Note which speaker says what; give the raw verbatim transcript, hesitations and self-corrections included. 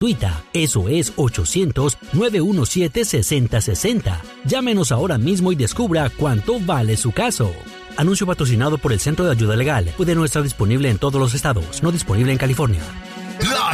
Speaker 1: Eso es ochocientos, nueve uno siete, seis cero seis cero. Llámenos ahora mismo y descubra cuánto vale su caso. Anuncio patrocinado por el Centro de Ayuda Legal. Puede no estar disponible en todos los estados. No disponible en California.